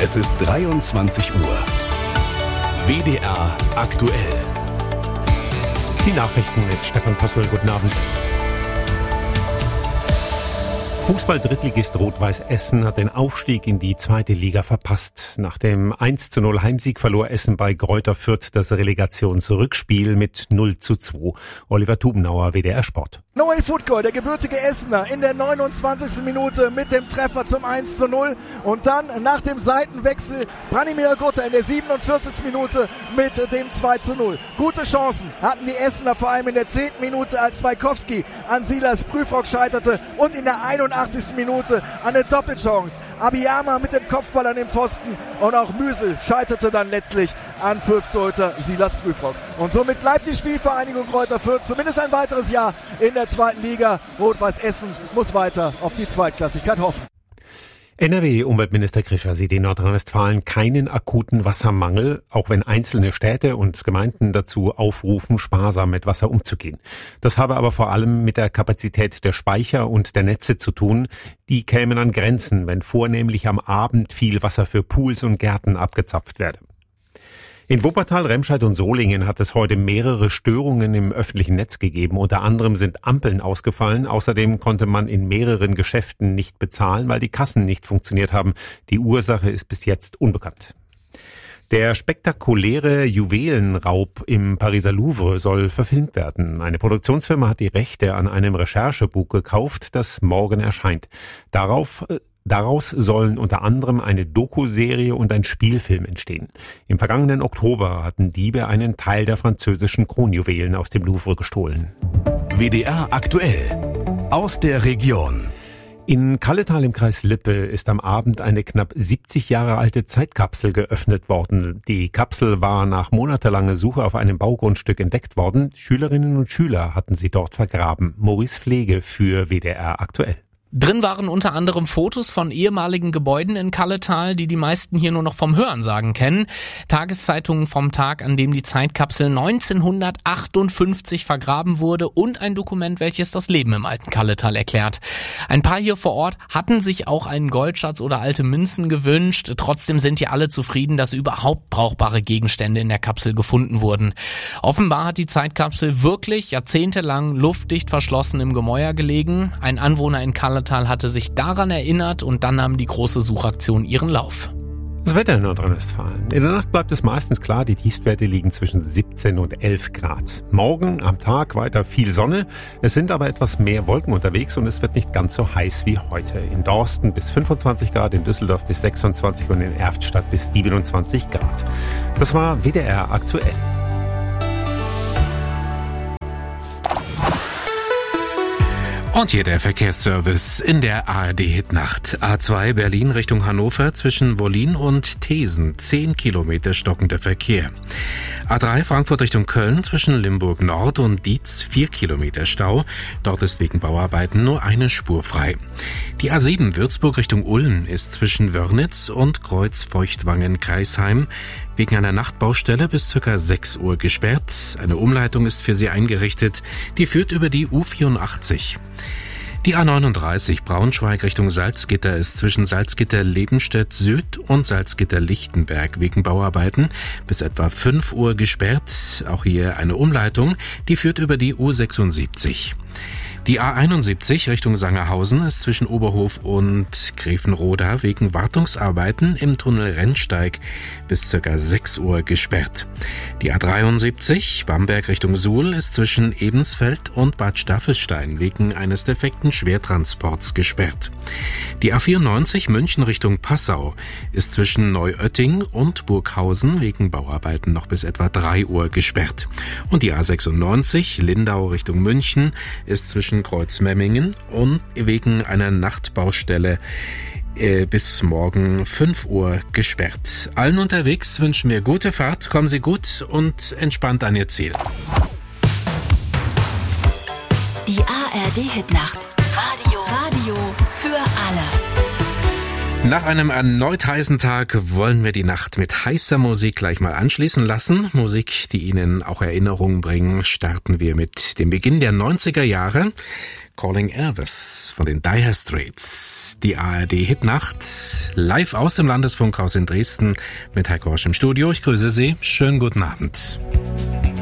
Es ist 23 Uhr. WDR aktuell. Die Nachrichten mit Stefan Possel. Guten Abend. Fußball-Drittligist Rot-Weiß Essen hat den Aufstieg in die zweite Liga verpasst. Nach dem 1:0 Heimsieg verlor Essen bei Greuther Fürth das Relegationsrückspiel mit 0:2. Oliver Tubenauer, WDR Sport. Noel Futgol, der gebürtige Essener, in der 29. Minute mit dem Treffer zum 1:0 und dann nach dem Seitenwechsel Branimir Gutta in der 47. Minute mit dem 2:0. Gute Chancen hatten die Essener vor allem in der 10. Minute, als Wajkowski an Silas Prüfrock scheiterte und in der 81. Minute eine Doppelchance. Abiyama mit dem Kopfball an den Pfosten und auch Müsel scheiterte dann letztlich an Fürth-Torhüter Silas Prüfrock. Und somit bleibt die Spielvereinigung Greuther Fürth zumindest ein weiteres Jahr in der zweiten Liga. Rot-Weiß Essen muss weiter auf die Zweitklassigkeit hoffen. NRW-Umweltminister Krischer sieht in Nordrhein-Westfalen keinen akuten Wassermangel, auch wenn einzelne Städte und Gemeinden dazu aufrufen, sparsam mit Wasser umzugehen. Das habe aber vor allem mit der Kapazität der Speicher und der Netze zu tun. Die kämen an Grenzen, wenn vornehmlich am Abend viel Wasser für Pools und Gärten abgezapft werde. In Wuppertal, Remscheid und Solingen hat es heute mehrere Störungen im öffentlichen Netz gegeben. Unter anderem sind Ampeln ausgefallen. Außerdem konnte man in mehreren Geschäften nicht bezahlen, weil die Kassen nicht funktioniert haben. Die Ursache ist bis jetzt unbekannt. Der spektakuläre Juwelenraub im Pariser Louvre soll verfilmt werden. Eine Produktionsfirma hat die Rechte an einem Recherchebuch gekauft, das morgen erscheint. Daraus sollen unter anderem eine Doku-Serie und ein Spielfilm entstehen. Im vergangenen Oktober hatten Diebe einen Teil der französischen Kronjuwelen aus dem Louvre gestohlen. WDR aktuell. Aus der Region. In Kalletal im Kreis Lippe ist am Abend eine knapp 70 Jahre alte Zeitkapsel geöffnet worden. Die Kapsel war nach monatelanger Suche auf einem Baugrundstück entdeckt worden. Schülerinnen und Schüler hatten sie dort vergraben. Maurice Pflege für WDR aktuell. Drin waren unter anderem Fotos von ehemaligen Gebäuden in Kalletal, die meisten hier nur noch vom Hörensagen kennen. Tageszeitungen vom Tag, an dem die Zeitkapsel 1958 vergraben wurde und ein Dokument, welches das Leben im alten Kalletal erklärt. Ein paar hier vor Ort hatten sich auch einen Goldschatz oder alte Münzen gewünscht. Trotzdem sind hier alle zufrieden, dass überhaupt brauchbare Gegenstände in der Kapsel gefunden wurden. Offenbar hat die Zeitkapsel wirklich jahrzehntelang luftdicht verschlossen im Gemäuer gelegen. Ein Anwohner in Kalletal hatte sich daran erinnert und dann nahm die große Suchaktion ihren Lauf. Das Wetter in Nordrhein-Westfalen. In der Nacht bleibt es meistens klar, die Tiefstwerte liegen zwischen 17 und 11 Grad. Morgen am Tag weiter viel Sonne, es sind aber etwas mehr Wolken unterwegs und es wird nicht ganz so heiß wie heute. In Dorsten bis 25 Grad, in Düsseldorf bis 26 und in Erftstadt bis 27 Grad. Das war WDR aktuell. Und hier der Verkehrsservice in der ARD-Hitnacht. A2 Berlin Richtung Hannover zwischen Wollin und Thesen. 10 Kilometer stockender Verkehr. A3 Frankfurt Richtung Köln zwischen Limburg Nord und Dietz 4 Kilometer Stau. Dort ist wegen Bauarbeiten nur eine Spur frei. Die A7 Würzburg Richtung Ulm ist zwischen Wörnitz und Kreuz-Feuchtwangen-Kreisheim wegen einer Nachtbaustelle bis ca. 6 Uhr gesperrt. Eine Umleitung ist für sie eingerichtet. Die führt über die U84. Die A39 Braunschweig Richtung Salzgitter ist zwischen Salzgitter-Lebenstedt Süd und Salzgitter-Lichtenberg wegen Bauarbeiten bis etwa 5 Uhr gesperrt. Auch hier eine Umleitung, die führt über die U76. Die A71 Richtung Sangerhausen ist zwischen Oberhof und Grevenroda wegen Wartungsarbeiten im Tunnel Rennsteig bis ca. 6 Uhr gesperrt. Die A73 Bamberg Richtung Suhl ist zwischen Ebensfeld und Bad Staffelstein wegen eines defekten Schwertransports gesperrt. Die A94 München Richtung Passau ist zwischen Neuötting und Burghausen wegen Bauarbeiten noch bis etwa 3 Uhr gesperrt. Und die A96 Lindau Richtung München ist zwischen Kreuzmemmingen und wegen einer Nachtbaustelle bis morgen 5 Uhr gesperrt. Allen unterwegs wünschen wir gute Fahrt, kommen Sie gut und entspannt an Ihr Ziel. Die ARD-Hitnacht. Radio für alle. Nach einem erneut heißen Tag wollen wir die Nacht mit heißer Musik gleich mal anschließen lassen. Musik, die Ihnen auch Erinnerungen bringen, starten wir mit dem Beginn der 90er Jahre. Calling Elvis von den Dire Straits. Die ARD-Hitnacht live aus dem Landesfunkhaus in Dresden mit Heiko Rosch im Studio. Ich grüße Sie. Schönen guten Abend.